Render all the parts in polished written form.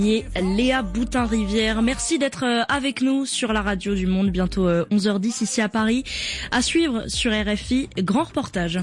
Léa Boutin-Rivière, merci d'être avec nous sur la radio du Monde, bientôt 11h10 ici à Paris. À suivre sur RFI, grand reportage.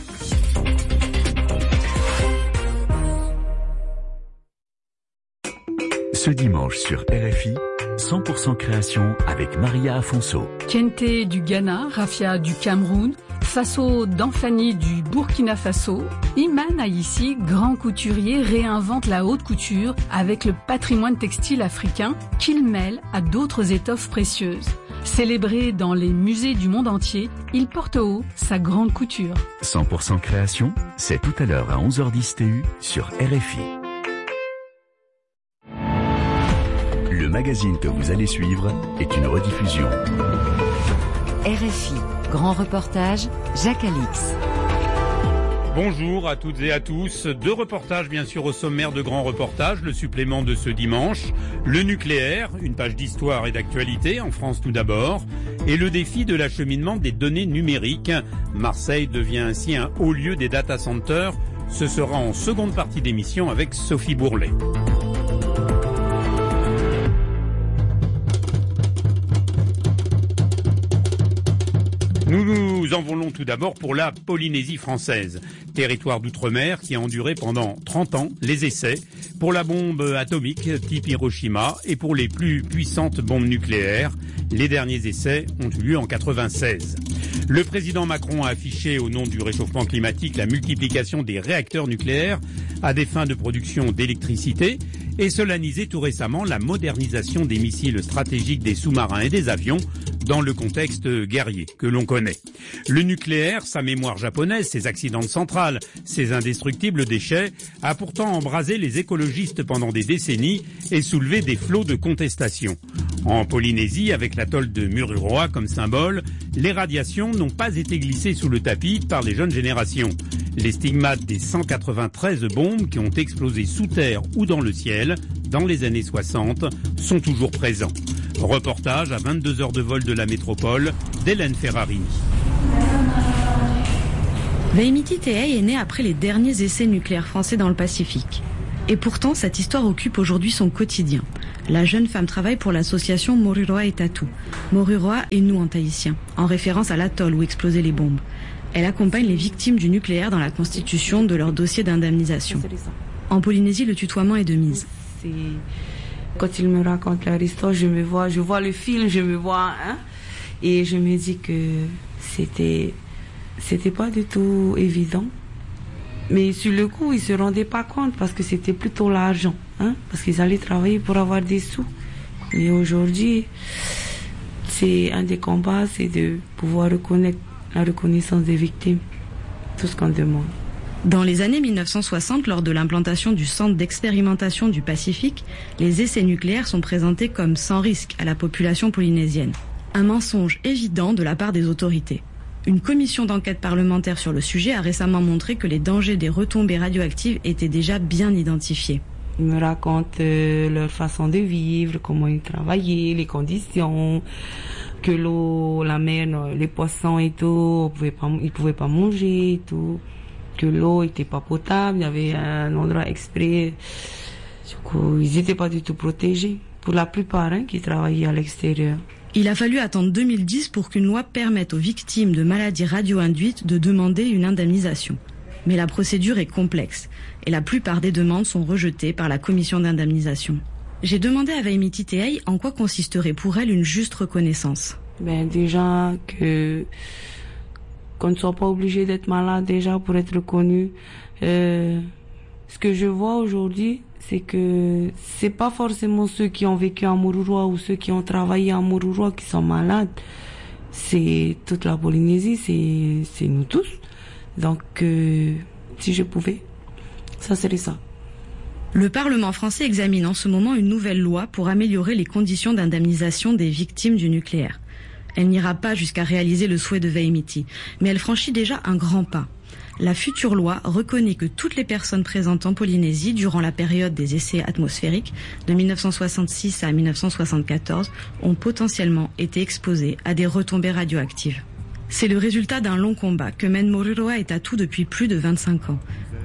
Ce dimanche sur RFI, 100% création avec Maria Afonso. Kente du Ghana, Rafia du Cameroun, Faso Danfani du Burkina Faso, Iman Aïssi, grand couturier, réinvente la haute couture avec le patrimoine textile africain qu'il mêle à d'autres étoffes précieuses. Célébré dans les musées du monde entier, il porte haut sa grande couture. 100% création, c'est tout à l'heure à 11h10 TU sur RFI. Le magazine que vous allez suivre est une rediffusion. RFI, grand reportage, Jacques Alix. Bonjour à toutes et à tous. 2 reportages bien sûr au sommaire de Grand Reportage, le supplément de ce dimanche. Le nucléaire, une page d'histoire et d'actualité, en France tout d'abord. Et le défi de l'acheminement des données numériques. Marseille devient ainsi un haut lieu des data centers. Ce sera en seconde partie d'émission avec Sophie Bourlet. Nous envolons tout d'abord pour la Polynésie française, territoire d'outre-mer qui a enduré pendant 30 ans les essais pour la bombe atomique type Hiroshima et pour les plus puissantes bombes nucléaires. Les derniers essais ont eu lieu en 1996. Le président Macron a affiché au nom du réchauffement climatique la multiplication des réacteurs nucléaires à des fins de production d'électricité et solennisé tout récemment la modernisation des missiles stratégiques des sous-marins et des avions dans le contexte guerrier que l'on connaît. Le nucléaire, sa mémoire japonaise, ses accidents de centrales, ses indestructibles déchets, a pourtant embrasé les écologistes pendant des décennies et soulevé des flots de contestation. En Polynésie, avec l'atoll de Mururoa comme symbole, les radiations n'ont pas été glissées sous le tapis par les jeunes générations. Les stigmates des 193 bombes qui ont explosé sous terre ou dans le ciel dans les années 60 sont toujours présents. Reportage à 22 heures de vol de la métropole d'Hélène Ferrarini. Veimiti Te'ei est né après les derniers essais nucléaires français dans le Pacifique. Et pourtant, cette histoire occupe aujourd'hui son quotidien. La jeune femme travaille pour l'association Moruroa et Tatu. Moruroa est nous en tahitien, en référence à l'atoll où explosaient les bombes. Elle accompagne les victimes du nucléaire dans la constitution de leur dossier d'indemnisation. En Polynésie, le tutoiement est de mise. Quand ils me racontent leur histoire, je vois le film, je me vois, et je me dis que c'était pas du tout évident. Mais sur le coup, ils se rendaient pas compte parce que c'était plutôt l'argent, parce qu'ils allaient travailler pour avoir des sous. Mais aujourd'hui, c'est un des combats, c'est de pouvoir reconnaître la reconnaissance des victimes, tout ce qu'on demande. Dans les années 1960, lors de l'implantation du centre d'expérimentation du Pacifique, les essais nucléaires sont présentés comme sans risque à la population polynésienne. Un mensonge évident de la part des autorités. Une commission d'enquête parlementaire sur le sujet a récemment montré que les dangers des retombées radioactives étaient déjà bien identifiés. Ils me racontent leur façon de vivre, comment ils travaillaient, les conditions, que l'eau, la mer, les poissons et tout, ils pouvaient pas manger et tout. Que l'eau était pas potable, il y avait un endroit exprès. Du coup, ils n'étaient pas du tout protégés. Pour la plupart, qui travaillaient à l'extérieur. Il a fallu attendre 2010 pour qu'une loi permette aux victimes de maladies radio-induites de demander une indemnisation. Mais la procédure est complexe et la plupart des demandes sont rejetées par la commission d'indemnisation. J'ai demandé à Veimiti Te'ei en quoi consisterait pour elle une juste reconnaissance. Déjà qu'on ne soit pas obligé d'être malade déjà pour être reconnu. Ce que je vois aujourd'hui, c'est que c'est pas forcément ceux qui ont vécu à Mururoa ou ceux qui ont travaillé à Mururoa qui sont malades. C'est toute la Polynésie, c'est nous tous. Donc, si je pouvais, ça serait ça. Le Parlement français examine en ce moment une nouvelle loi pour améliorer les conditions d'indemnisation des victimes du nucléaire. Elle n'ira pas jusqu'à réaliser le souhait de Veimiti, mais elle franchit déjà un grand pas. La future loi reconnaît que toutes les personnes présentes en Polynésie durant la période des essais atmosphériques de 1966 à 1974 ont potentiellement été exposées à des retombées radioactives. C'est le résultat d'un long combat que mènent Moruroa et Tatu depuis plus de 25 ans.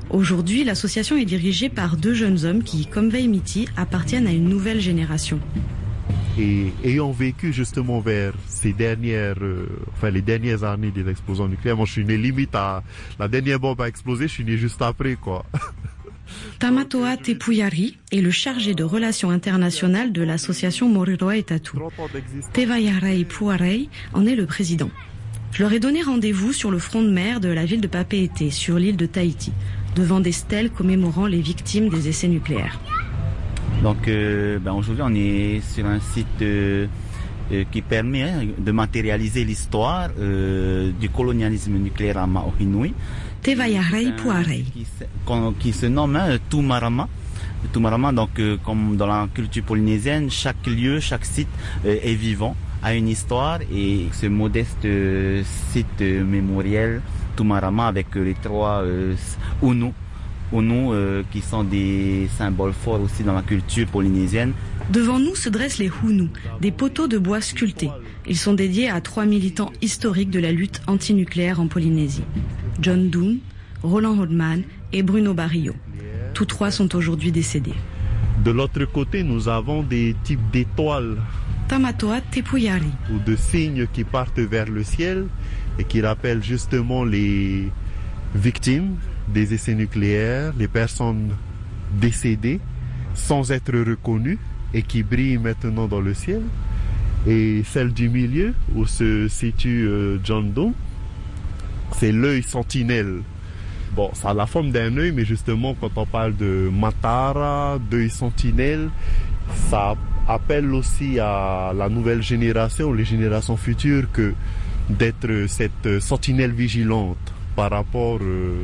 Aujourd'hui, l'association est dirigée par 2 jeunes hommes qui, comme Veimiti, appartiennent à une nouvelle génération. Et ayant vécu justement vers les dernières années des explosions nucléaires, moi je suis né limite à la dernière bombe à exploser, je suis né juste après quoi. Tamatoa Tepuyari est le chargé de relations internationales de l'association Moriroa et Tatu. Tevayarei Puarei en est le président. Je leur ai donné rendez-vous sur le front de mer de la ville de Papeete, sur l'île de Tahiti, devant des stèles commémorant les victimes des essais nucléaires. Donc aujourd'hui on est sur un site qui permet de matérialiser l'histoire du colonialisme nucléaire à Maohinui. Tevayarei Puarei. Qui se nomme Tumarama. Tumarama, donc comme dans la culture polynésienne, chaque lieu, chaque site est vivant, a une histoire, et ce modeste site mémoriel Tumarama avec les 3 Unu qui sont des symboles forts aussi dans la culture polynésienne. Devant nous se dressent les Hunu, des poteaux de bois sculptés. Ils sont dédiés à 3 militants historiques de la lutte antinucléaire en Polynésie. John Doon, Roland Hodman et Bruno Barrio. Tous 3 sont aujourd'hui décédés. De l'autre côté, nous avons des types d'étoiles. Tamatoa Tepuyari. Ou de signes qui partent vers le ciel et qui rappellent justement les victimes des essais nucléaires, les personnes décédées sans être reconnues et qui brillent maintenant dans le ciel. Et celle du milieu où se situe John Doe, c'est l'œil sentinelle. Bon, ça a la forme d'un œil, mais justement quand on parle de Matara, d'œil sentinelle, ça appelle aussi à la nouvelle génération, les générations futures, que d'être cette sentinelle vigilante par rapport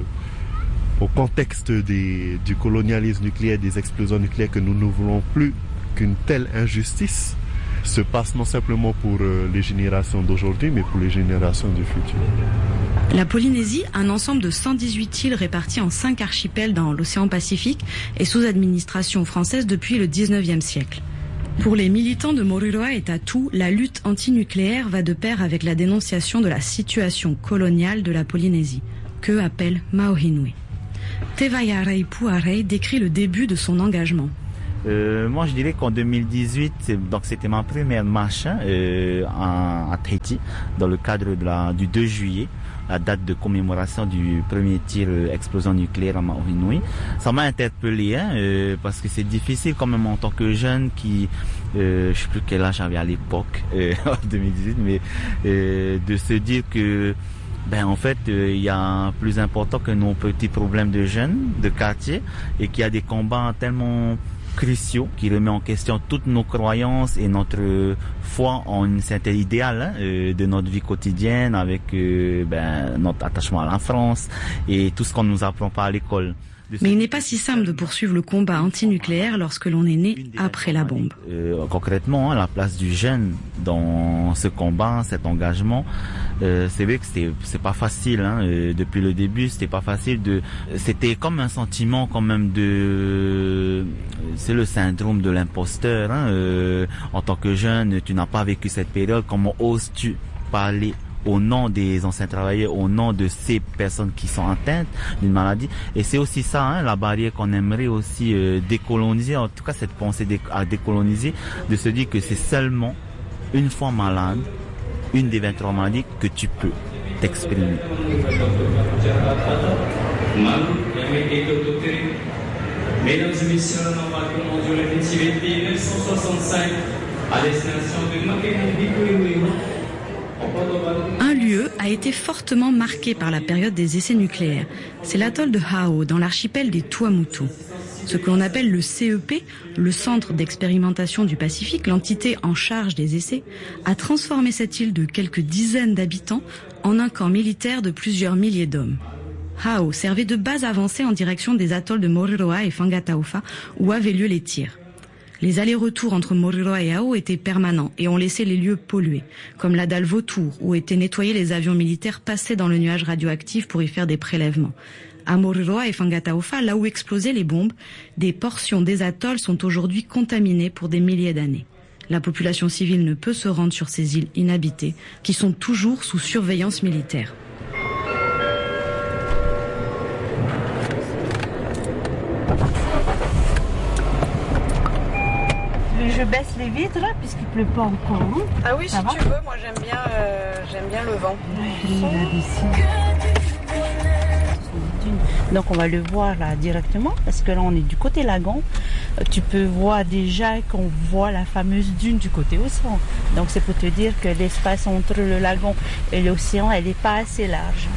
au contexte du colonialisme nucléaire, des explosions nucléaires, que nous ne voulons plus qu'une telle injustice se passe non simplement pour les générations d'aujourd'hui, mais pour les générations du futur. La Polynésie, un ensemble de 118 îles réparties en 5 archipels dans l'océan Pacifique, est sous administration française depuis le 19e siècle. Pour les militants de Moriroa et Tatu, la lutte antinucléaire va de pair avec la dénonciation de la situation coloniale de la Polynésie, qu'eux appellent Maohinui. Tevayarei Puarei décrit le début de son engagement. Moi je dirais qu'en 2018, c'était ma première marche à Tahiti, dans le cadre du 2 juillet, la date de commémoration du premier tir explosion nucléaire à Maohinui. Ça m'a interpellé parce que c'est difficile quand même en tant que jeune qui, je sais plus quel âge j'avais à l'époque, en 2018, mais de se dire que en fait, il y a plus important que nos petits problèmes de jeunes, de quartier, et qu'il y a des combats tellement cruciaux qui remet en question toutes nos croyances et notre foi en un certain idéal de notre vie quotidienne, avec notre attachement à la France et tout ce qu'on nous apprend pas à l'école. Mais il n'est pas si simple de poursuivre le combat antinucléaire lorsque l'on est né après la bombe. Concrètement, la place du jeune dans ce combat, cet engagement, c'est vrai que c'est pas facile. Depuis le début, c'était pas facile. C'était comme un sentiment quand même c'est le syndrome de l'imposteur. En tant que jeune, tu n'as pas vécu cette période. Comment oses-tu parler au nom des anciens travailleurs, au nom de ces personnes qui sont atteintes d'une maladie? Et c'est aussi ça, la barrière qu'on aimerait aussi décoloniser, en tout cas cette pensée à décoloniser, de se dire que c'est seulement une fois malade, une des 23 maladies, que tu peux t'exprimer. Mesdames et messieurs, on va commencer le 1965 à destination de Makemoviku. Un lieu a été fortement marqué par la période des essais nucléaires. C'est l'atoll de Hao, dans l'archipel des Tuamotu. Ce que l'on appelle le CEP, le Centre d'expérimentation du Pacifique, l'entité en charge des essais, a transformé cette île de quelques dizaines d'habitants en un camp militaire de plusieurs milliers d'hommes. Hao servait de base avancée en direction des atolls de Moriroa et Fangataufa, où avaient lieu les tirs. Les allers-retours entre Moriroa et Hao étaient permanents et ont laissé les lieux pollués, comme la dalle Vautour, où étaient nettoyés les avions militaires passés dans le nuage radioactif pour y faire des prélèvements. À Moriroa et Fangataufa, là où explosaient les bombes, des portions des atolls sont aujourd'hui contaminées pour des milliers d'années. La population civile ne peut se rendre sur ces îles inhabitées, qui sont toujours sous surveillance militaire. je baisse les vitres là, puisqu'il pleut pas encore. Hein. Ah oui, si tu veux, moi j'aime bien le vent. Donc on va le voir là directement, parce que là on est du côté lagon. Tu peux voir déjà qu'on voit la fameuse dune du côté océan. Donc c'est pour te dire que l'espace entre le lagon et l'océan, elle n'est pas assez large.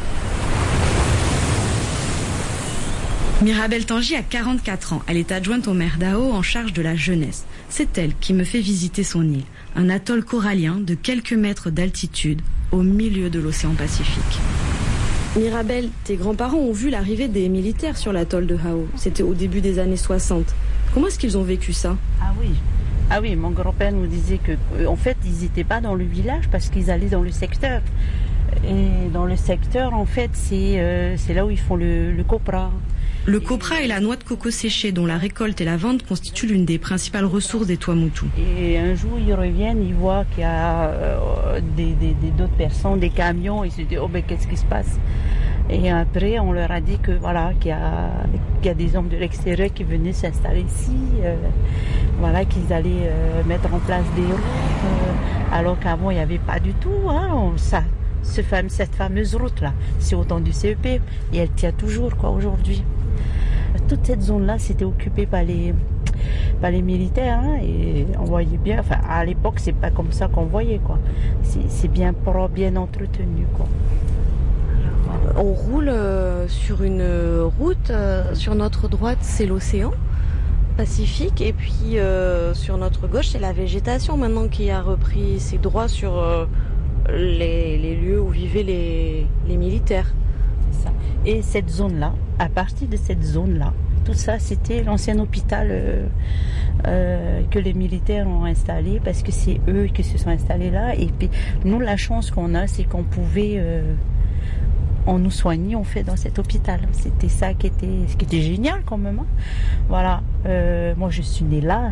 Mirabel Tangi a 44 ans. Elle est adjointe au maire d'Ao en charge de la jeunesse. C'est elle qui me fait visiter son île, un atoll corallien de quelques mètres d'altitude au milieu de l'océan Pacifique. Mirabel, tes grands-parents ont vu l'arrivée des militaires sur l'atoll de Hao. C'était au début des années 60. Comment est-ce qu'ils ont vécu ça? Ah oui, mon grand-père nous disait que, en fait, ils n'étaient pas dans le village parce qu'ils allaient dans le secteur. Et dans le secteur, en fait, c'est là où ils font le copra. Le copra est la noix de coco séchée dont la récolte et la vente constituent l'une des principales ressources des Tuamotu. Et un jour, ils reviennent, ils voient qu'il y a d'autres personnes, des camions, ils se disent « Oh ben qu'est-ce qui se passe ?» Et après, on leur a dit que voilà, qu'il y a des hommes de l'extérieur qui venaient s'installer ici, voilà, qu'ils allaient mettre en place des routes, alors qu'avant, il n'y avait pas du tout cette fameuse route-là. C'est au temps du CEP et elle tient toujours aujourd'hui. Toute cette zone-là, c'était occupée par les militaires, hein, et on voyait bien, enfin à l'époque, c'est pas comme ça qu'on voyait, quoi. C'est bien propre, bien entretenu, quoi. On roule sur une route, sur notre droite c'est l'océan Pacifique et puis sur notre gauche c'est la végétation maintenant qui a repris ses droits sur les lieux où vivaient les militaires. C'est ça. Et cette zone-là, à partir de cette zone-là, tout ça c'était l'ancien hôpital que les militaires ont installé parce que c'est eux qui se sont installés là. Et puis nous, la chance qu'on a, c'est qu'on pouvait... on nous soignait, on fait dans cet hôpital. C'était ça qui était génial quand même. Hein. Voilà. Moi, je suis née là,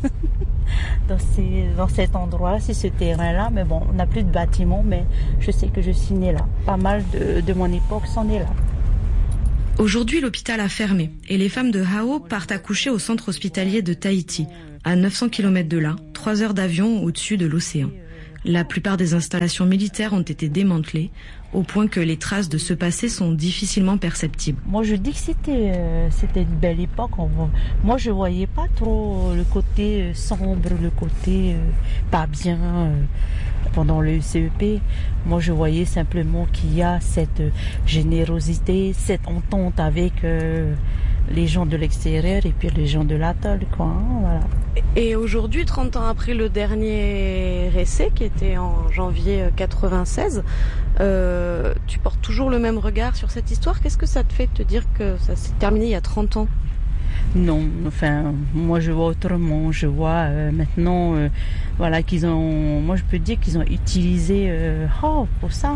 dans cet endroit, c'est ce terrain-là. Mais bon, on n'a plus de bâtiment, mais je sais que je suis née là. Pas mal de mon époque sont nées là. Aujourd'hui, l'hôpital a fermé et les femmes de Hao partent accoucher au centre hospitalier de Tahiti, à 900 km de là, 3 heures d'avion au-dessus de l'océan. La plupart des installations militaires ont été démantelées, au point que les traces de ce passé sont difficilement perceptibles. Moi, je dis que c'était une belle époque. Moi, je voyais pas trop le côté sombre, le côté pas bien pendant le CEP. Moi, je voyais simplement qu'il y a cette générosité, cette entente avec les gens de l'extérieur et puis les gens de l'atoll, quoi. Hein, voilà. Et aujourd'hui, 30 ans après le dernier essai, qui était en janvier 96, tu portes toujours le même regard sur cette histoire. Qu'est-ce que ça te fait de te dire que ça s'est terminé il y a 30 ans? Non, enfin, moi je vois autrement. Je vois maintenant, voilà, qu'ils ont, moi je peux dire qu'ils ont utilisé pour ça,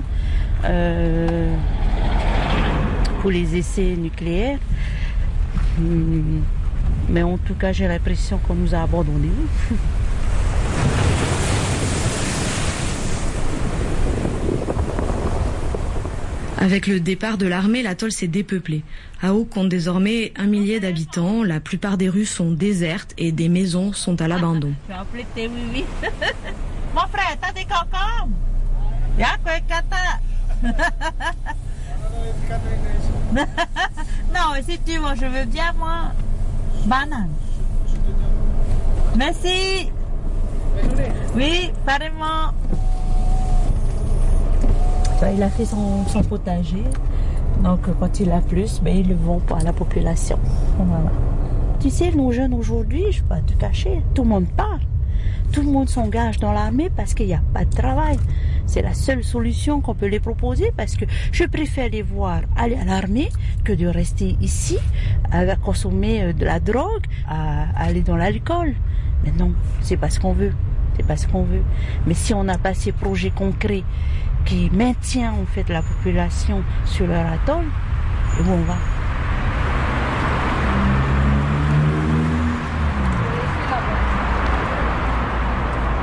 pour les essais nucléaires. Mais en tout cas, j'ai l'impression qu'on nous a abandonnés. Avec le départ de l'armée, l'atoll s'est dépeuplé. Hao compte désormais 1 millier d'habitants. La plupart des rues sont désertes et des maisons sont à l'abandon. Mon frère, t'as des concombres? Non, si tu veux, je veux bien, moi. Banane. Merci. Oui, carrément. Il a fait son potager. Donc, quand il a plus, il le vend à la population. Voilà. Tu sais, nos jeunes aujourd'hui, je ne vais pas te cacher, tout le monde part. Tout le monde s'engage dans l'armée parce qu'il n'y a pas de travail. C'est la seule solution qu'on peut les proposer parce que je préfère les voir aller à l'armée que de rester ici à consommer de la drogue, à aller dans l'alcool. Mais non, c'est pas ce qu'on veut. C'est pas ce qu'on veut. Mais si on n'a pas ces projets concrets qui maintiennent en fait la population sur leur atoll, et bon, on va.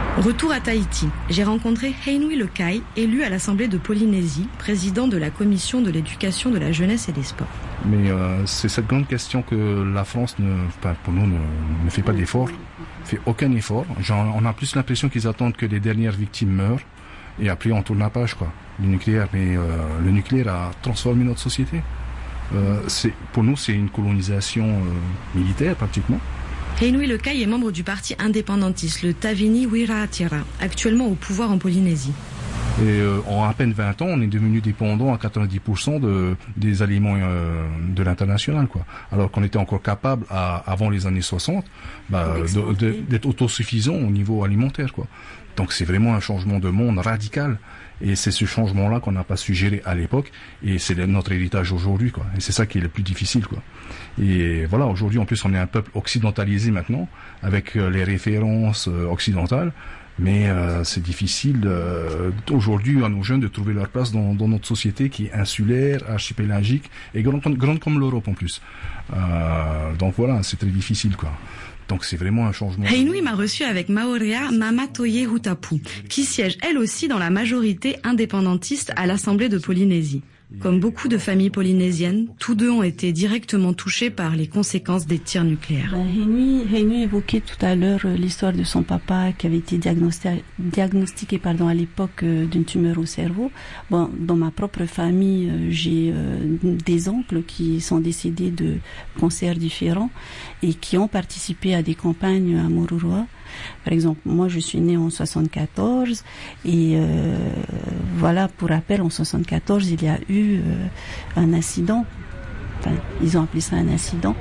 Retour à Tahiti. J'ai rencontré Heinui Lekai, élu à l'Assemblée de Polynésie, président de la Commission de l'éducation, de la jeunesse et des sports. Mais c'est cette grande question que la France, pour nous, ne fait pas d'effort, fait aucun effort. On a plus l'impression qu'ils attendent que les dernières victimes meurent, et après on tourne la page, quoi. Le nucléaire, mais le nucléaire a transformé notre société. Pour nous, c'est une colonisation militaire, pratiquement. Heinui Lekai est membre du parti indépendantiste, le Tavini Wiraatira, actuellement au pouvoir en Polynésie. Et en à peine 20 ans, on est devenu dépendant à 90% des aliments de l'international, quoi. Alors qu'on était encore capable, avant les années 60, d'être autosuffisant au niveau alimentaire, quoi. Donc c'est vraiment un changement de monde radical. Et c'est ce changement-là qu'on n'a pas su gérer à l'époque, et c'est notre héritage aujourd'hui, quoi. Et c'est ça qui est le plus difficile, quoi. Et voilà, aujourd'hui, en plus, on est un peuple occidentalisé maintenant, avec les références occidentales, mais c'est difficile aujourd'hui à nos jeunes de trouver leur place dans notre société qui est insulaire, archipélagique, et grande comme l'Europe en plus. Donc voilà, c'est très difficile, quoi. Donc c'est vraiment un changement. Heinui m'a reçu avec Maorea Mamatoye Hutapu, qui siège elle aussi dans la majorité indépendantiste à l'Assemblée de Polynésie. Comme beaucoup de familles polynésiennes, tous deux ont été directement touchés par les conséquences des tirs nucléaires. Heinui évoquait tout à l'heure l'histoire de son papa qui avait été diagnostiqué à l'époque d'une tumeur au cerveau. Bon, dans ma propre famille, j'ai des oncles qui sont décédés de cancers différents et qui ont participé à des campagnes à Mururoa. Par exemple, moi je suis née en 74 et voilà, pour rappel, en 74 il y a eu un accident, enfin ils ont appelé ça un accident.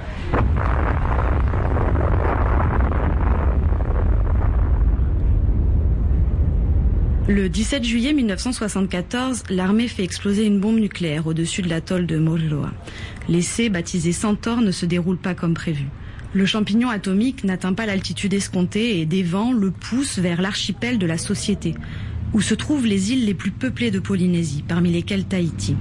Le 17 juillet 1974, l'armée fait exploser une bombe nucléaire au-dessus de l'atoll de Mururoa. L'essai, baptisé Centaure, ne se déroule pas comme prévu. Le champignon atomique n'atteint pas l'altitude escomptée et des vents le poussent vers l'archipel de la Société, où se trouvent les îles les plus peuplées de Polynésie, parmi lesquelles Tahiti.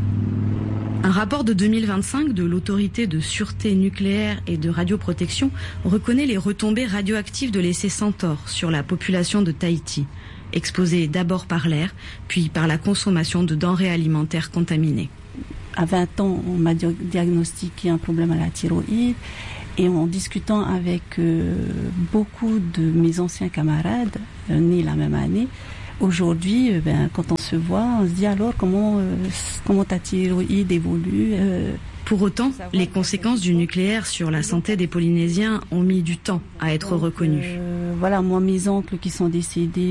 Un rapport de 2025 de l'autorité de sûreté nucléaire et de radioprotection reconnaît les retombées radioactives de l'essai Centaure sur la population de Tahiti, exposée d'abord par l'air, puis par la consommation de denrées alimentaires contaminées. À 20 ans, on m'a diagnostiqué un problème à la thyroïde. Et en discutant avec beaucoup de mes anciens camarades, nés la même année, aujourd'hui, quand on se voit, on se dit alors comment ta thyroïde évolue. Pour autant, les conséquences du nucléaire sur la santé des Polynésiens ont mis du temps à être reconnues. Voilà, moi, mes oncles qui sont décédés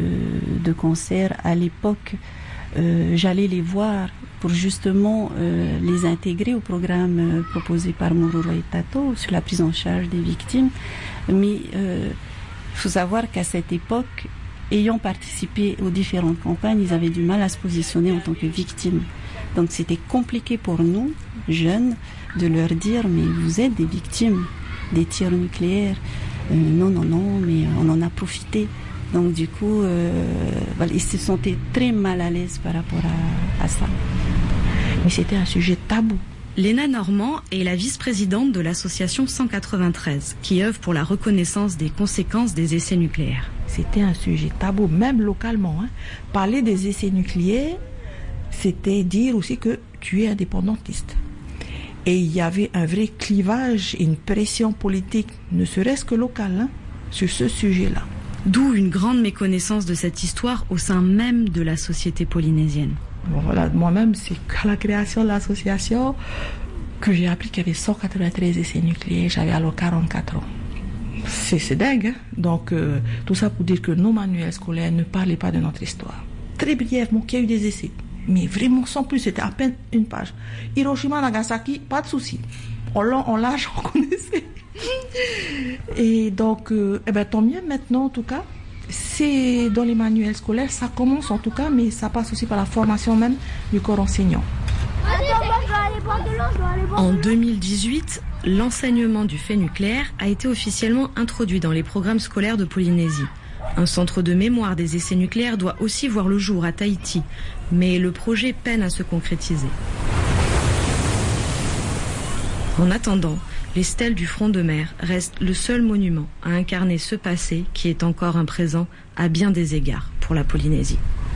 de cancer, à l'époque, j'allais les voir pour justement les intégrer au programme proposé par Mururoa et Tato sur la prise en charge des victimes. Mais il faut savoir qu'à cette époque, ayant participé aux différentes campagnes, ils avaient du mal à se positionner en tant que victimes. Donc c'était compliqué pour nous, jeunes, de leur dire « mais vous êtes des victimes des tirs nucléaires ». Non, mais on en a profité. Donc du coup, ils se sentaient très mal à l'aise par rapport à ça. Mais c'était un sujet tabou. Léna Normand est la vice-présidente de l'association 193, qui œuvre pour la reconnaissance des conséquences des essais nucléaires. C'était un sujet tabou, même localement. Parler des essais nucléaires, c'était dire aussi que tu es indépendantiste. Et il y avait un vrai clivage et une pression politique, ne serait-ce que locale, sur ce sujet-là. D'où une grande méconnaissance de cette histoire au sein même de la société polynésienne. Bon, voilà, moi-même, c'est qu'à la création de l'association que j'ai appris qu'il y avait 193 essais nucléaires. J'avais alors 44 ans. C'est dingue, hein? Donc, tout ça pour dire que nos manuels scolaires ne parlaient pas de notre histoire. Très brièvement, qu'il y a eu des essais. Mais vraiment, sans plus, c'était à peine une page. Hiroshima, Nagasaki, pas de souci. En large, on connaissait. Et donc, tant mieux maintenant, en tout cas. C'est dans les manuels scolaires, ça commence en tout cas, mais ça passe aussi par la formation même du corps enseignant. En 2018, l'enseignement du fait nucléaire a été officiellement introduit dans les programmes scolaires de Polynésie. Un centre de mémoire des essais nucléaires doit aussi voir le jour à Tahiti, mais le projet peine à se concrétiser. En attendant, Les stèles du front de mer restent le seul monument à incarner ce passé qui est encore un présent à bien des égards pour la Polynésie.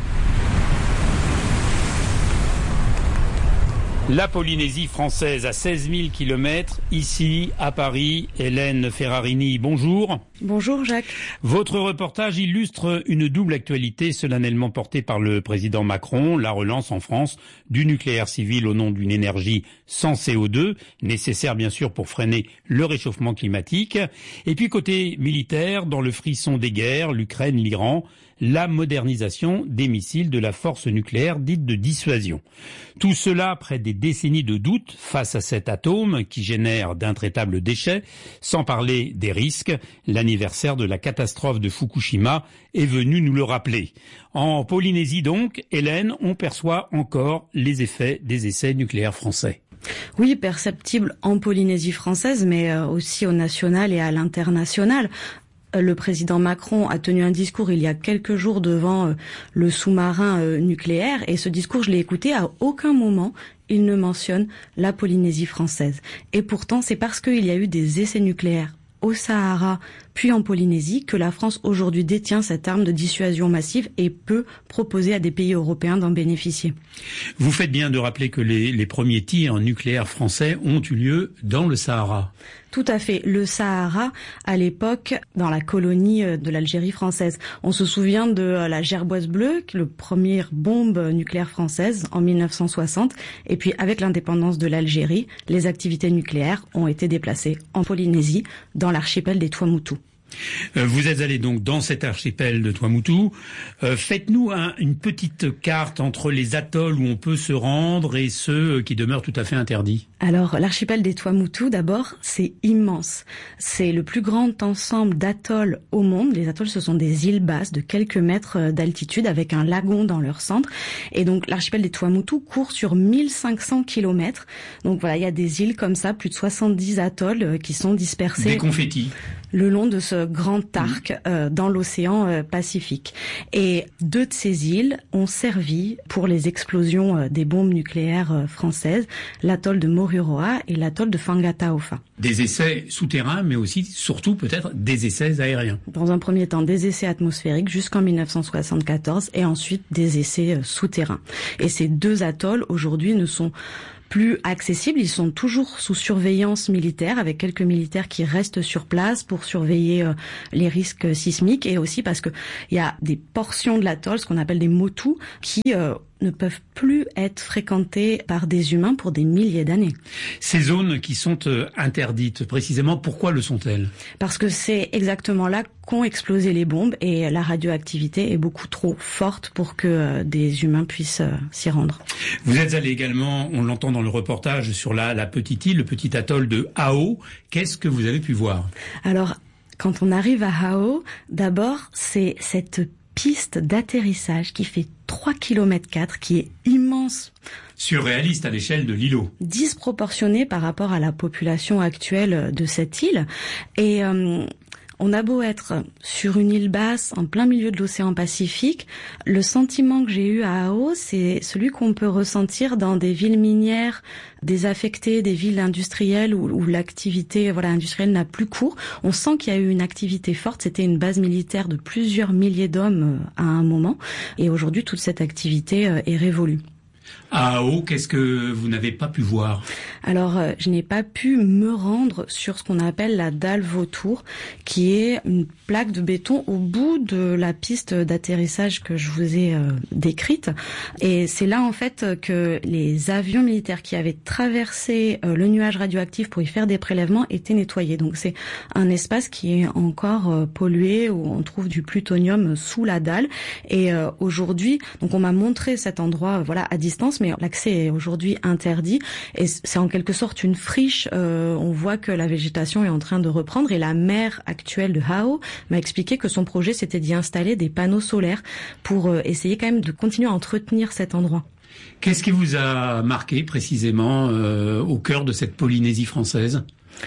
La Polynésie française à 16 000 km, ici à Paris. Hélène Ferrarini, bonjour. Bonjour Jacques. Votre reportage illustre une double actualité solennellement portée par le président Macron, la relance en France du nucléaire civil au nom d'une énergie sans CO2, nécessaire bien sûr pour freiner le réchauffement climatique. Et puis côté militaire, dans le frisson des guerres, l'Ukraine, l'Iran, la modernisation des missiles de la force nucléaire dite de dissuasion. Tout cela après des décennies de doutes face à cet atome qui génère d'intraitables déchets, sans parler des risques. L'anniversaire de la catastrophe de Fukushima est venu nous le rappeler. En Polynésie donc, Hélène, on perçoit encore les effets des essais nucléaires français. Oui, perceptible en Polynésie française, mais aussi au national et à l'international. Le président Macron a tenu un discours il y a quelques jours devant le sous-marin nucléaire et ce discours, je l'ai écouté, à aucun moment il ne mentionne la Polynésie française. Et pourtant, c'est parce qu'il y a eu des essais nucléaires au Sahara puis en Polynésie que la France aujourd'hui détient cette arme de dissuasion massive et peut proposer à des pays européens d'en bénéficier. Vous faites bien de rappeler que les premiers tirs nucléaires français ont eu lieu dans le Sahara. Tout à fait. Le Sahara, à l'époque, dans la colonie de l'Algérie française. On se souvient de la Gerboise bleue, la première bombe nucléaire française en 1960. Et puis, avec l'indépendance de l'Algérie, les activités nucléaires ont été déplacées en Polynésie, dans l'archipel des Tuamotu. Vous êtes allé donc dans cet archipel de Tuamotu. Faites-nous une petite carte entre les atolls où on peut se rendre et ceux qui demeurent tout à fait interdits. Alors, l'archipel des Tuamotu, d'abord, c'est immense. C'est le plus grand ensemble d'atolls au monde. Les atolls, ce sont des îles basses de quelques mètres d'altitude avec un lagon dans leur centre. Et donc, l'archipel des Tuamotu court sur 1500 kilomètres. Donc voilà, il y a des îles comme ça, plus de 70 atolls qui sont dispersés. Des confettis. Le long de ce grand arc dans l'océan Pacifique. Et 2 de ces îles ont servi pour les explosions des bombes nucléaires françaises, l'atoll de Moruroa et l'atoll de Whangataofa. Des essais souterrains, mais aussi, surtout peut-être, des essais aériens. Dans un premier temps, des essais atmosphériques jusqu'en 1974 et ensuite des essais souterrains. Et ces 2 atolls, aujourd'hui, ne sont plus accessibles, ils sont toujours sous surveillance militaire avec quelques militaires qui restent sur place pour surveiller les risques sismiques et aussi parce que il y a des portions de l'atoll, ce qu'on appelle des motus, qui ne peuvent plus être fréquentées par des humains pour des milliers d'années. Ces zones qui sont interdites, précisément, pourquoi le sont-elles ? Parce que c'est exactement là qu'ont explosé les bombes et la radioactivité est beaucoup trop forte pour que des humains puissent s'y rendre. Vous êtes allé également, on l'entend dans le reportage, sur la petite île, le petit atoll de Hao. Qu'est-ce que vous avez pu voir ? Alors, quand on arrive à Hao, d'abord, c'est cette piste d'atterrissage qui fait 3,4 km, qui est immense. Surréaliste à l'échelle de l'îlot. Disproportionné par rapport à la population actuelle de cette île. Et on a beau être sur une île basse, en plein milieu de l'océan Pacifique, le sentiment que j'ai eu à Hao, c'est celui qu'on peut ressentir dans des villes minières désaffectées, des villes industrielles où l'activité industrielle n'a plus cours. On sent qu'il y a eu une activité forte. C'était une base militaire de plusieurs milliers d'hommes à un moment. Et aujourd'hui, toute cette activité est révolue. À Hao, qu'est-ce que vous n'avez pas pu voir ? Alors, je n'ai pas pu me rendre sur ce qu'on appelle la dalle vautour, qui est une plaque de béton au bout de la piste d'atterrissage que je vous ai décrite. Et c'est là, en fait, que les avions militaires qui avaient traversé le nuage radioactif pour y faire des prélèvements étaient nettoyés. Donc, c'est un espace qui est encore pollué, où on trouve du plutonium sous la dalle. Et aujourd'hui, donc on m'a montré cet endroit, à distance, mais l'accès est aujourd'hui interdit et c'est en quelque sorte une friche. On voit que la végétation est en train de reprendre et la maire actuelle de Hao m'a expliqué que son projet c'était d'y installer des panneaux solaires pour essayer quand même de continuer à entretenir cet endroit. Qu'est-ce qui vous a marqué précisément au cœur de cette Polynésie française ?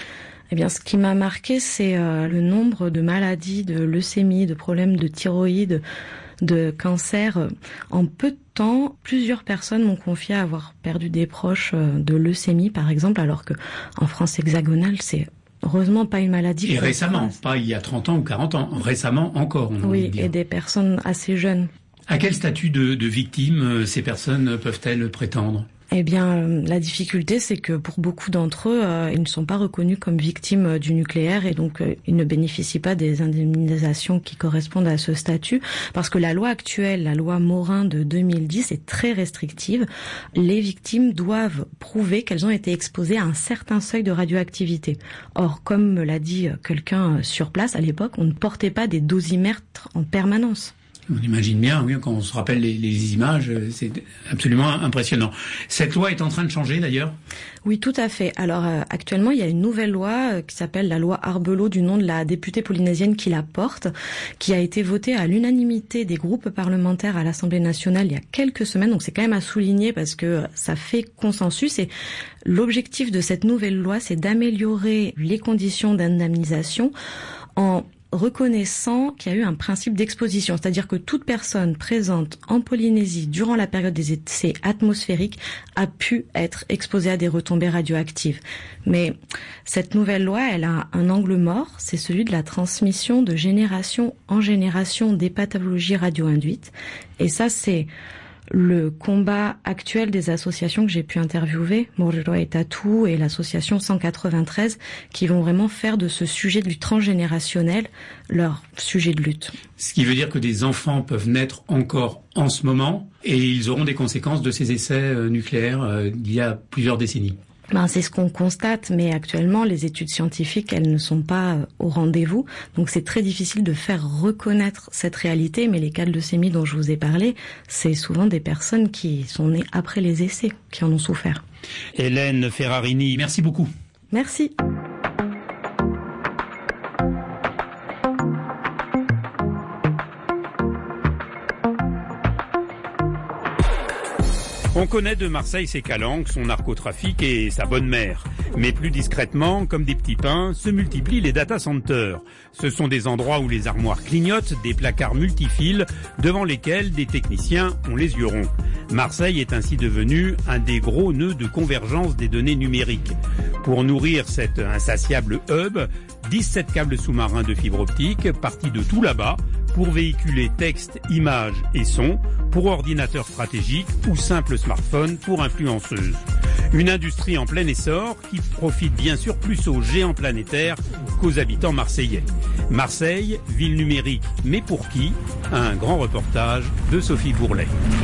Eh bien, ce qui m'a marqué, c'est le nombre de maladies, de leucémie, de problèmes de thyroïde, de cancer en peu de pourtant, plusieurs personnes m'ont confié avoir perdu des proches de leucémie, par exemple, alors que en France hexagonale, c'est heureusement pas une maladie. Et récemment, pas il y a 30 ans ou 40 ans, récemment encore. Oui, et des personnes assez jeunes. À quel statut de victime ces personnes peuvent-elles prétendre ? Eh bien, la difficulté, c'est que pour beaucoup d'entre eux, ils ne sont pas reconnus comme victimes du nucléaire et donc ils ne bénéficient pas des indemnisations qui correspondent à ce statut parce que la loi actuelle, la loi Morin de 2010, est très restrictive. Les victimes doivent prouver qu'elles ont été exposées à un certain seuil de radioactivité. Or, comme me l'a dit quelqu'un sur place à l'époque, on ne portait pas des dosimètres en permanence. On imagine bien, oui, quand on se rappelle les images, c'est absolument impressionnant. Cette loi est en train de changer d'ailleurs ? Oui, tout à fait. Alors actuellement, il y a une nouvelle loi qui s'appelle la loi Arbelot, du nom de la députée polynésienne qui la porte, qui a été votée à l'unanimité des groupes parlementaires à l'Assemblée nationale il y a quelques semaines. Donc c'est quand même à souligner parce que ça fait consensus. Et l'objectif de cette nouvelle loi, c'est d'améliorer les conditions d'indemnisation en reconnaissant qu'il y a eu un principe d'exposition, c'est-à-dire que toute personne présente en Polynésie durant la période des essais atmosphériques a pu être exposée à des retombées radioactives. Mais cette nouvelle loi, elle a un angle mort, c'est celui de la transmission de génération en génération des pathologies radio-induites. Et ça, c'est le combat actuel des associations que j'ai pu interviewer, Moriro et Tatou et l'association 193, qui vont vraiment faire de ce sujet du transgénérationnel leur sujet de lutte. Ce qui veut dire que des enfants peuvent naître encore en ce moment et ils auront des conséquences de ces essais nucléaires d'il y a plusieurs décennies. C'est ce qu'on constate, mais actuellement, les études scientifiques, elles ne sont pas au rendez-vous. Donc, c'est très difficile de faire reconnaître cette réalité. Mais les cas de leucémie dont je vous ai parlé, c'est souvent des personnes qui sont nées après les essais, qui en ont souffert. Hélène Ferrarini, merci beaucoup. Merci. On connaît de Marseille ses calanques, son narcotrafic et sa bonne mère. Mais plus discrètement, comme des petits pains, se multiplient les data centers. Ce sont des endroits où les armoires clignotent, des placards multifils, devant lesquels des techniciens ont les yeux ronds. Marseille est ainsi devenu un des gros nœuds de convergence des données numériques. Pour nourrir cet insatiable hub, 17 câbles sous-marins de fibre optique partis de tout là-bas pour véhiculer texte, images et sons pour ordinateurs stratégiques ou simples smartphones pour influenceuses. Une industrie en plein essor qui profite bien sûr plus aux géants planétaires qu'aux habitants marseillais. Marseille, ville numérique, mais pour qui ? Un grand reportage de Sophie Bourlet.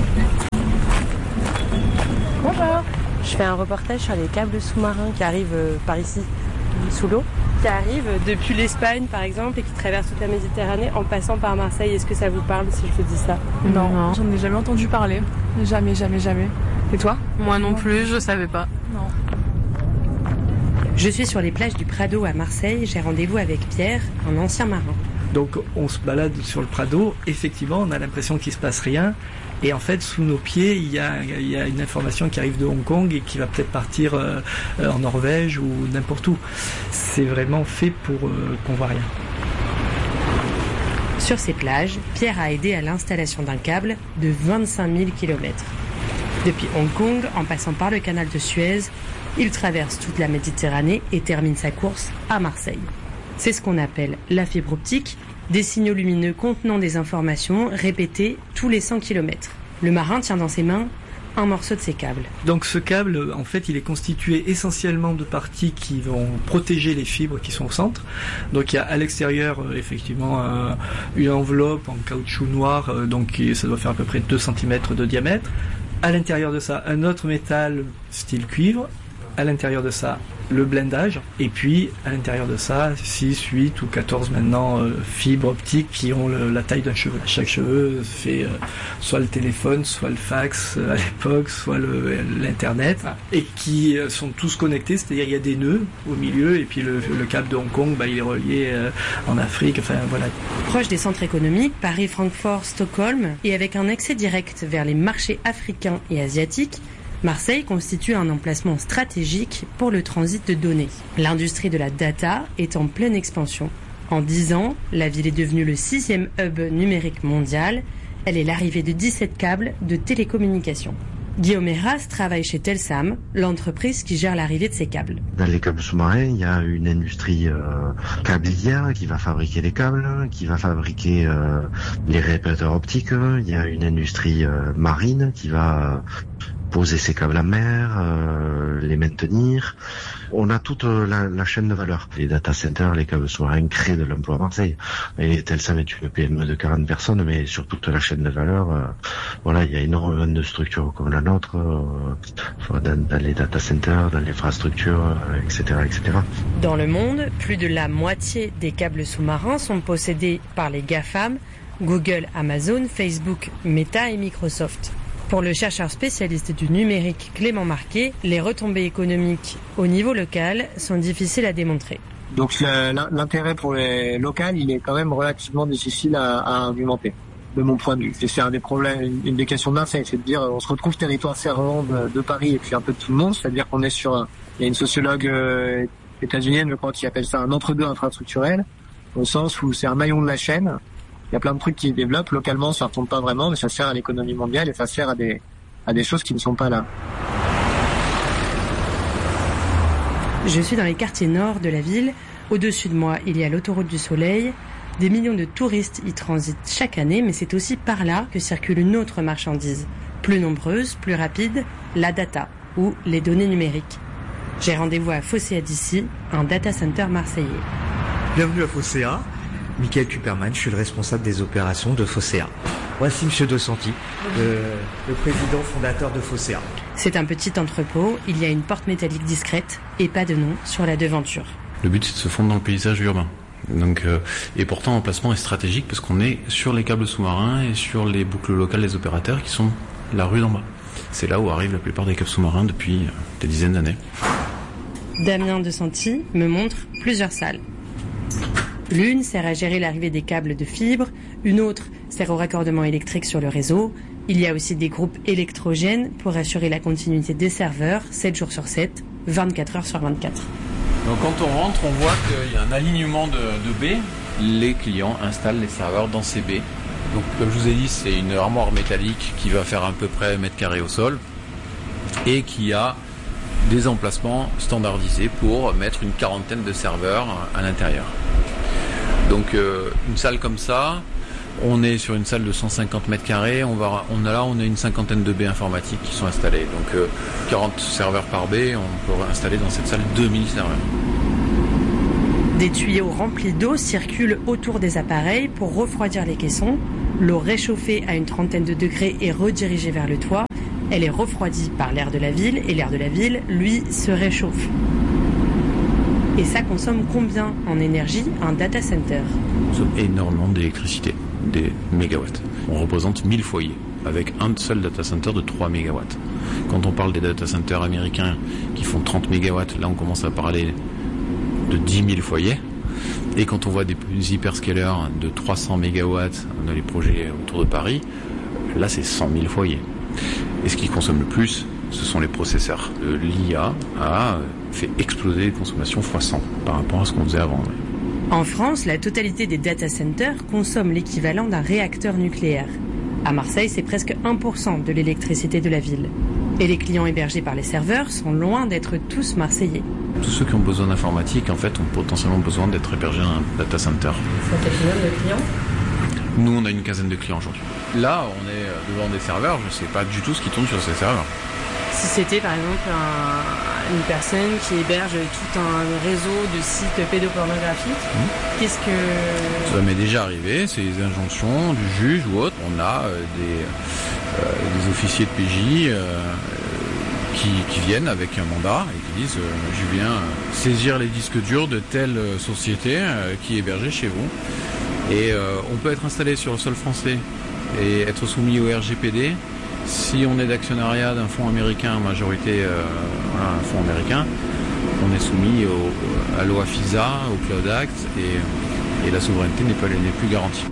Bonjour, je fais un reportage sur les câbles sous-marins qui arrivent par ici, sous l'eau, qui arrivent depuis l'Espagne par exemple et qui traversent toute la Méditerranée en passant par Marseille. Est-ce que ça vous parle si je vous dis ça ? Non, j'en ai jamais entendu parler. Jamais. Et toi ? Moi non plus, je savais pas. Non. Je suis sur les plages du Prado à Marseille, j'ai rendez-vous avec Pierre, un ancien marin. Donc on se balade sur le Prado, effectivement on a l'impression qu'il se passe rien. Et en fait, sous nos pieds, il y a une information qui arrive de Hong Kong et qui va peut-être partir en Norvège ou n'importe où. C'est vraiment fait pour qu'on voit rien. Sur ces plages, Pierre a aidé à l'installation d'un câble de 25 000 km. Depuis Hong Kong, en passant par le canal de Suez, il traverse toute la Méditerranée et termine sa course à Marseille. C'est ce qu'on appelle la fibre optique, des signaux lumineux contenant des informations répétées tous les 100 km. Le marin tient dans ses mains un morceau de ces câbles. Donc ce câble, en fait, il est constitué essentiellement de parties qui vont protéger les fibres qui sont au centre. Donc il y a à l'extérieur, effectivement, une enveloppe en caoutchouc noir, donc ça doit faire à peu près 2 cm de diamètre. À l'intérieur de ça, un autre métal style cuivre. À l'intérieur de ça, le blindage, et puis à l'intérieur de ça, 6, 8 ou 14 maintenant fibres optiques qui ont la taille d'un cheveu. Chaque cheveu fait soit le téléphone, soit le fax à l'époque, soit l'internet, et qui sont tous connectés, c'est-à-dire il y a des nœuds au milieu, et puis le câble de Hong Kong, il est relié en Afrique, enfin voilà. Proche des centres économiques, Paris, Francfort, Stockholm, et avec un accès direct vers les marchés africains et asiatiques, Marseille constitue un emplacement stratégique pour le transit de données. L'industrie de la data est en pleine expansion. En 10 ans, la ville est devenue le 6e hub numérique mondial elle est l'arrivée de 17 câbles de télécommunications. Guillaume Herras travaille chez Telsam, l'entreprise qui gère l'arrivée de ces câbles. Dans les câbles sous-marins, il y a une industrie câblière qui va fabriquer les câbles, qui va fabriquer les répéteurs optiques. Il y a une industrie marine qui va poser ces câbles à mer, les maintenir. On a toute la chaîne de valeur. Les data centers, les câbles sous-marins créent de l'emploi à Marseille. Et Telsam est une PME de 40 personnes, mais sur toute la chaîne de valeur, il y a énormément de structures comme la nôtre, dans les data centers, dans l'infrastructure, etc., etc. Dans le monde, plus de la moitié des câbles sous-marins sont possédés par les GAFAM, Google, Amazon, Facebook, Meta et Microsoft. Pour le chercheur spécialiste du numérique Clément Marquet, les retombées économiques au niveau local sont difficiles à démontrer. Donc l'intérêt pour les locales, il est quand même relativement difficile à argumenter, de mon point de vue. Et c'est un des problèmes, une des questions de Marseille, c'est de dire on se retrouve territoire servant de Paris et puis un peu de tout le monde, c'est-à-dire qu'on est sur il y a une sociologue états-unienne, je crois, qui appelle ça un entre-deux infrastructurel, au sens où c'est un maillon de la chaîne. Il y a plein de trucs qui se développent localement, ça ne retombe pas vraiment, mais ça sert à l'économie mondiale et ça sert à des choses qui ne sont pas là. Je suis dans les quartiers nord de la ville. Au-dessus de moi, il y a l'autoroute du Soleil. Des millions de touristes y transitent chaque année, mais c'est aussi par là que circule une autre marchandise, plus nombreuse, plus rapide, la data, ou les données numériques. J'ai rendez-vous à Fosséa d'ici, un data center marseillais. Bienvenue à Fosséa. Michael Kuperman, je suis le responsable des opérations de Fosséa. Voici M. Dosanti, le président fondateur de Fosséa. C'est un petit entrepôt, il y a une porte métallique discrète et pas de nom sur la devanture. Le but, c'est de se fondre dans le paysage urbain. Et pourtant, l'emplacement est stratégique parce qu'on est sur les câbles sous-marins et sur les boucles locales des opérateurs qui sont la rue d'en bas. C'est là où arrivent la plupart des câbles sous-marins depuis des dizaines d'années. Damien Dosanti me montre plusieurs salles. L'une sert à gérer l'arrivée des câbles de fibre, une autre sert au raccordement électrique sur le réseau. Il y a aussi des groupes électrogènes pour assurer la continuité des serveurs, 7 jours sur 7, 24 heures sur 24. Donc quand on rentre, on voit qu'il y a un alignement de baies. Les clients installent les serveurs dans ces baies. Donc comme je vous ai dit, c'est une armoire métallique qui va faire à peu près 1 mètre carré au sol et qui a des emplacements standardisés pour mettre une quarantaine de serveurs à l'intérieur. Donc une salle comme ça, on est sur une salle de 150 mètres carrés, on a une cinquantaine de baies informatiques qui sont installées. Donc 40 serveurs par baie, on peut installer dans cette salle 2000 serveurs. Des tuyaux remplis d'eau circulent autour des appareils pour refroidir les caissons. L'eau réchauffée à une trentaine de degrés est redirigée vers le toit. Elle est refroidie par l'air de la ville et l'air de la ville, lui, se réchauffe. Et ça consomme combien en énergie un data center? On consomme énormément d'électricité, des mégawatts. On représente 1000 foyers, avec un seul data center de 3 mégawatts. Quand on parle des data centers américains qui font 30 mégawatts, là on commence à parler de 10 000 foyers. Et quand on voit des hyperscalers de 300 mégawatts dans les projets autour de Paris, là c'est 100 000 foyers. Et ce qui consomme le plus, ce sont les processeurs. L'IA a fait exploser les consommations x100 par rapport à ce qu'on faisait avant. En France, la totalité des data centers consomme l'équivalent d'un réacteur nucléaire. À Marseille, c'est presque 1% de l'électricité de la ville. Et les clients hébergés par les serveurs sont loin d'être tous marseillais. Tous ceux qui ont besoin d'informatique, en fait, ont potentiellement besoin d'être hébergés dans un data center. Ça fait combien de clients? Nous, on a une quinzaine de clients aujourd'hui. Là, on est devant des serveurs, je ne sais pas du tout ce qui tourne sur ces serveurs. Si c'était par exemple une personne qui héberge tout un réseau de sites pédopornographiques, qu'est-ce que... Ça m'est déjà arrivé, c'est les injonctions du juge ou autre. On a des officiers de PJ qui viennent avec un mandat et qui disent je viens saisir les disques durs de telle société qui est hébergée chez vous. Et on peut être installé sur le sol français et être soumis au RGPD. Si on est d'actionnariat d'un fonds américain, en majorité un fonds américain, on est soumis à loi FISA, au Cloud Act, et la souveraineté n'est plus garantie.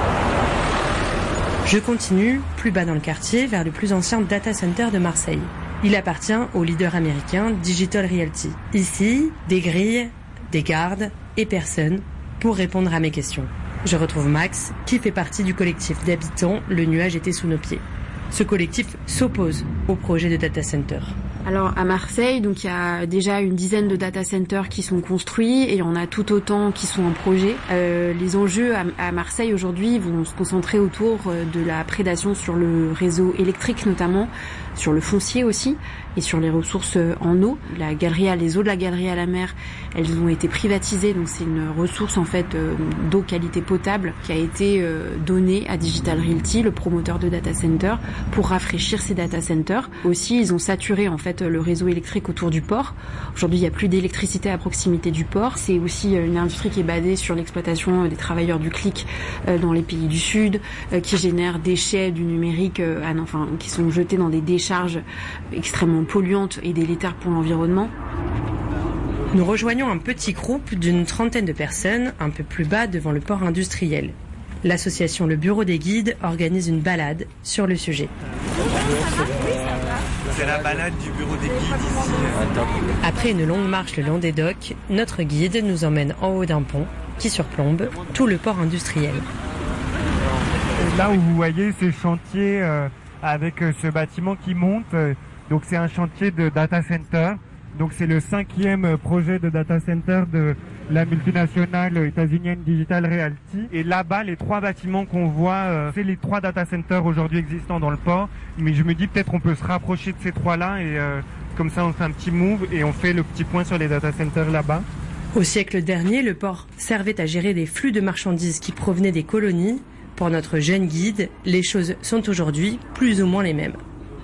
Je continue, plus bas dans le quartier, vers le plus ancien data center de Marseille. Il appartient au leader américain Digital Realty. Ici, des grilles, des gardes et personne pour répondre à mes questions. Je retrouve Max, qui fait partie du collectif d'habitants Le Nuage était sous nos pieds. Ce collectif s'oppose au projet de data center. Alors à Marseille, donc il y a déjà une dizaine de data centers qui sont construits et il y en a tout autant qui sont en projet. Les enjeux à Marseille aujourd'hui vont se concentrer autour de la prédation sur le réseau électrique notamment, sur le foncier aussi et sur les ressources en eau. Les eaux de la galerie à la mer, elles ont été privatisées, donc c'est une ressource en fait d'eau qualité potable qui a été donnée à Digital Realty, le promoteur de data center, pour rafraîchir ces data centers. Aussi, ils ont saturé en fait le réseau électrique autour du port. Aujourd'hui, il n'y a plus d'électricité à proximité du port. C'est aussi une industrie qui est basée sur l'exploitation des travailleurs du clic dans les pays du Sud, qui génère déchets du numérique, qui sont jetés dans des décharges extrêmement polluantes et délétères pour l'environnement. Nous rejoignons un petit groupe d'une trentaine de personnes un peu plus bas devant le port industriel. L'association Le Bureau des Guides organise une balade sur le sujet. C'est la balade du Bureau des Guides ici. Après une longue marche le long des docks, notre guide nous emmène en haut d'un pont qui surplombe tout le port industriel. Là où vous voyez ces chantiers avec ce bâtiment qui monte, donc c'est un chantier de data center. Donc c'est le 5e projet de data center de la multinationale états-unienne Digital Realty. Et là-bas, les 3 bâtiments qu'on voit, c'est les 3 data centers aujourd'hui existants dans le port. Mais je me dis peut-être on peut se rapprocher de ces 3-là et comme ça on fait un petit move et on fait le petit point sur les data centers là-bas. Au siècle dernier, le port servait à gérer des flux de marchandises qui provenaient des colonies. Pour notre jeune guide, les choses sont aujourd'hui plus ou moins les mêmes.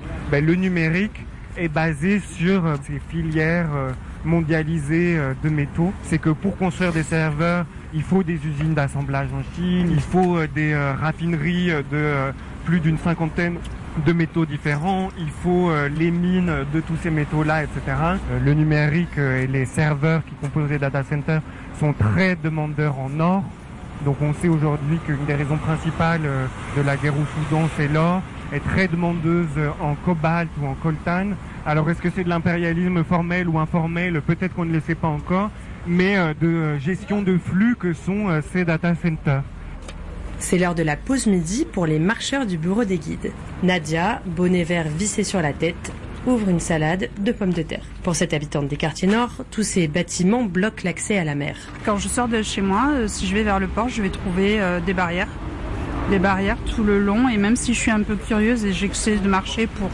Le numérique est basé sur ces filières mondialisées de métaux. C'est que pour construire des serveurs, il faut des usines d'assemblage en Chine, il faut des raffineries de plus d'une 50aine de métaux différents, il faut les mines de tous ces métaux-là, etc. Le numérique et les serveurs qui composent les data centers sont très demandeurs en or. Donc on sait aujourd'hui qu'une des raisons principales de la guerre au Soudan, c'est l'or, est très demandeuse en cobalt ou en coltan. Alors est-ce que c'est de l'impérialisme formel ou informel? Peut-être qu'on ne le sait pas encore, mais de gestion de flux que sont ces data centers. C'est l'heure de la pause midi pour les marcheurs du Bureau des Guides. Nadia, bonnet vert vissé sur la tête, ouvre une salade de pommes de terre. Pour cette habitante des quartiers nord, tous ces bâtiments bloquent l'accès à la mer. Quand je sors de chez moi, si je vais vers le port, je vais trouver des barrières. Des barrières tout le long, et même si je suis un peu curieuse et j'essaie de marcher pour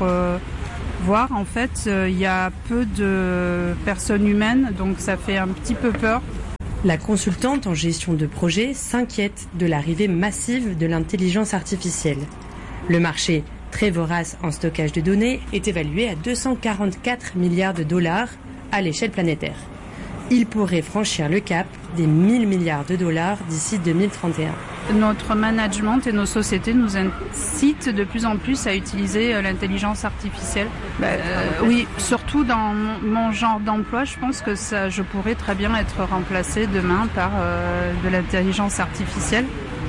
voir, en fait, il y a peu de personnes humaines, donc ça fait un petit peu peur. La consultante en gestion de projet s'inquiète de l'arrivée massive de l'intelligence artificielle. Le marché, très vorace en stockage de données, est évalué à 244 milliards de dollars à l'échelle planétaire. Il pourrait franchir le cap des 1000 milliards de dollars d'ici 2031. Notre management et nos sociétés nous incitent de plus en plus à utiliser l'intelligence artificielle. Oui, surtout dans mon genre d'emploi, je pense que je pourrais très bien être remplacée demain par de l'intelligence artificielle.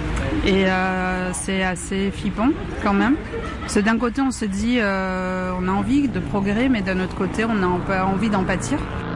Et c'est assez flippant quand même. Parce que d'un côté on se dit on a envie de progrès, mais d'un autre côté on a envie d'en pâtir.